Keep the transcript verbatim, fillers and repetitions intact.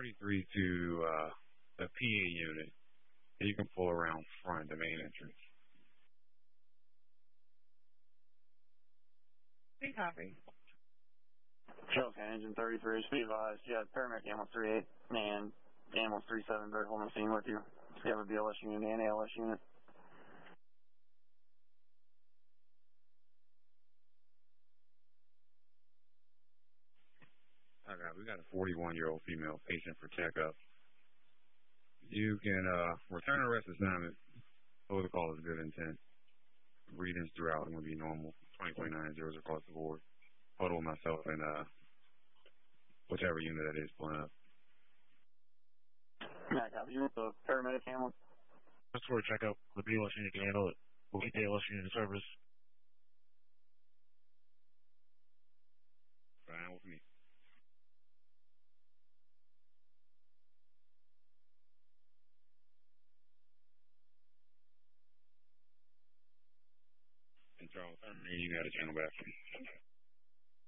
thirty-three to uh, the P A unit, and you can pull around front, the main entrance. Three copy. Trailcan engine thirty-three, speed advised. You have paramedic ambulance three eight and ambulance three seven very holding the scene with you. You have a B L S unit and A L S unit. I got, we got a forty-one-year-old female patient for checkup. You can uh, return a arrest assignment. Protocol is good intent. Readings throughout will be normal. twenty twenty-nine zeros across the board. Photo of myself and uh, whichever unit that is pulling up. Matt, copy. You want the paramedic ambulance? That's for a checkup. The B L S unit can handle it. We'll get the A L S unit in service. Fine with me. And Charles, you got a channel back.